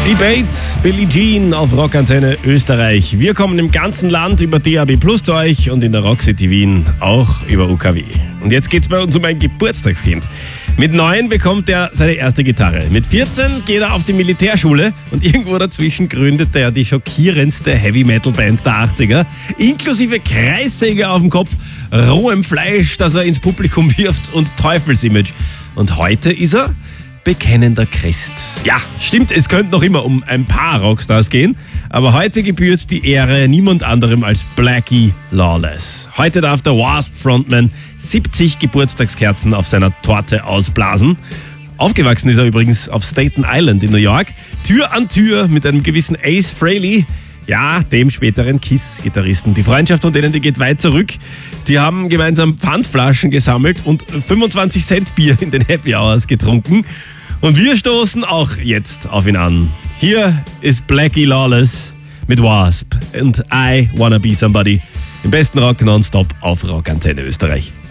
Die Bates, Billie Jean auf Rockantenne Österreich. Wir kommen im ganzen Land über DAB+ zu euch und in der Rockcity Wien auch über UKW. Und jetzt geht's bei uns um ein Geburtstagskind. Mit 9 bekommt er seine erste Gitarre. Mit 14 geht er auf die Militärschule und irgendwo dazwischen gründet er die schockierendste Heavy-Metal-Band der 80er. Inklusive Kreissäge auf dem Kopf, rohem Fleisch, das er ins Publikum wirft und Teufelsimage. Und heute ist er bekennender Christ. Ja, stimmt, es könnte noch immer um ein paar Rockstars gehen, aber heute gebührt die Ehre niemand anderem als Blackie Lawless. Heute darf der Wasp-Frontman 70 Geburtstagskerzen auf seiner Torte ausblasen. Aufgewachsen ist er übrigens auf Staten Island in New York, Tür an Tür mit einem gewissen Ace Frehley, ja, dem späteren Kiss-Gitarristen. Die Freundschaft von denen, die geht weit zurück. Die haben gemeinsam Pfandflaschen gesammelt und 25 Cent Bier in den Happy Hours getrunken. Und wir stoßen auch jetzt auf ihn an. Hier ist Blackie Lawless mit Wasp und I Wanna Be Somebody. Im besten Rock nonstop auf Rockantenne Österreich.